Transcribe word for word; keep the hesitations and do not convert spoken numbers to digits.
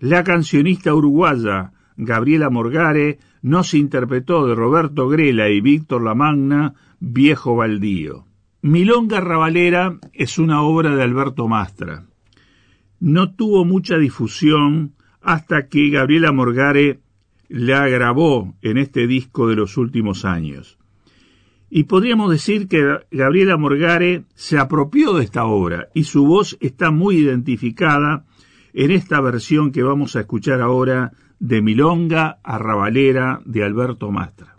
La cancionista uruguaya Gabriela Morgare nos interpretó de Roberto Grela y Víctor Lamagna, Viejo Baldío. Milonga Rabalera es una obra de Alberto Mastra. No tuvo mucha difusión hasta que Gabriela Morgare la grabó en este disco de los últimos años. Y podríamos decir que Gabriela Morgare se apropió de esta obra y su voz está muy identificada en esta versión que vamos a escuchar ahora de Milonga Arrabalera de Alberto Mastra.